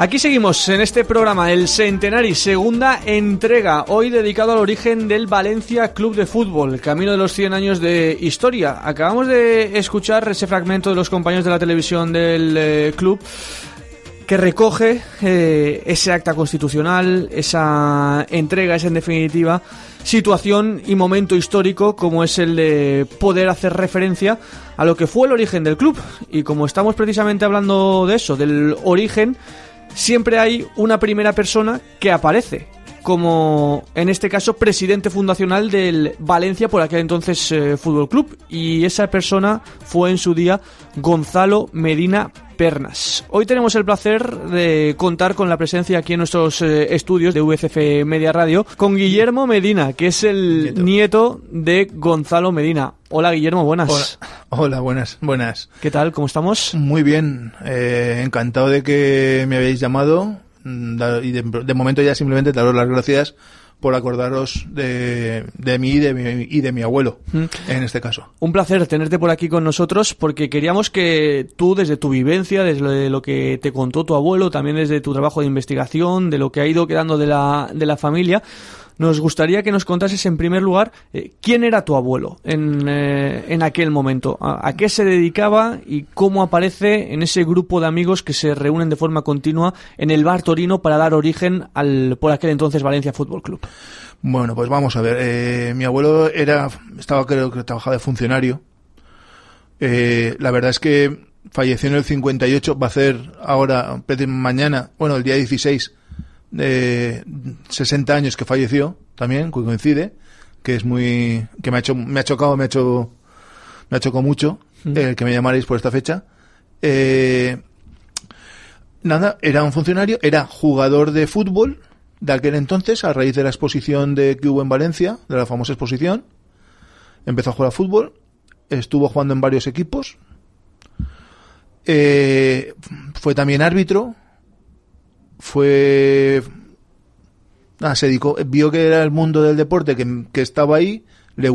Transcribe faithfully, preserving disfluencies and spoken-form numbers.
Aquí seguimos en este programa, el Centenari, segunda entrega, hoy dedicado al origen del Valencia Club de Fútbol, camino de los cien años de historia. Acabamos de escuchar ese fragmento de los compañeros de la televisión del eh, club que recoge eh, ese acta constitucional, esa entrega, esa en definitiva situación y momento histórico como es el de poder hacer referencia a lo que fue el origen del club. Y como estamos precisamente hablando de eso, del origen, siempre hay una primera persona que aparece como, en este caso, presidente fundacional del Valencia, por aquel entonces eh, Fútbol Club, y esa persona fue en su día Gonzalo Medina Pernas. Hoy tenemos el placer de contar con la presencia aquí en nuestros eh, estudios de V C F Media Radio con Guillermo Medina, que es el nieto, nieto de Gonzalo Medina. Hola Guillermo, buenas. Hola, Hola buenas, buenas. ¿Qué tal? ¿Cómo estamos? Muy bien, eh, encantado de que me habéis llamado y de, de momento ya simplemente daros las gracias por acordaros de, de mí y de mi, y de mi abuelo, mm. en este caso. Un placer tenerte por aquí con nosotros, porque queríamos que tú, desde tu vivencia, desde lo que te contó tu abuelo, también desde tu trabajo de investigación, de lo que ha ido quedando de la, de la familia, nos gustaría que nos contases en primer lugar eh, quién era tu abuelo en, eh, en aquel momento, a, a qué se dedicaba y cómo aparece en ese grupo de amigos que se reúnen de forma continua en el Bar Torino para dar origen al, por aquel entonces, Valencia Fútbol Club. Bueno, pues vamos a ver. Eh, mi abuelo era, estaba creo que trabajaba de funcionario. Eh, la verdad es que falleció en el cincuenta y ocho, va a ser ahora, mañana, bueno, el día dieciséis, de sesenta años que falleció también, que coincide, que es muy, que me ha hecho, me ha chocado, me ha hecho, me ha chocado mucho mm. el que me llamarais por esta fecha. Eh, nada, era un funcionario, era jugador de fútbol de aquel entonces, a raíz de la exposición de que hubo en Valencia, de la famosa exposición. Empezó a jugar a fútbol, estuvo jugando en varios equipos, eh, fue también árbitro. Fue ah, se dedicó, vio que era el mundo del deporte que, que estaba ahí,